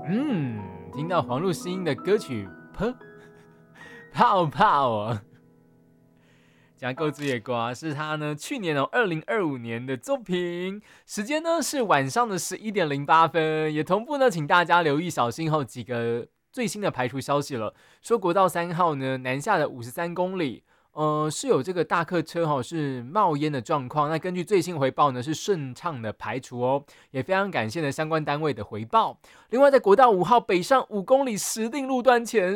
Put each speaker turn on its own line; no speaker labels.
听到黄璐新的歌曲泡泡哦，讲够之野瓜是他呢去年2025年的作品，时间呢是晚上的11:08，也同步呢请大家留意小心后几个最新的排除消息了，说国道3号呢南下的53公里。是有这个大客车是冒烟的状况，那根据最新回报呢是顺畅的排除哦，也非常感谢呢相关单位的回报。另外在国道5号北上5公里石碇路段前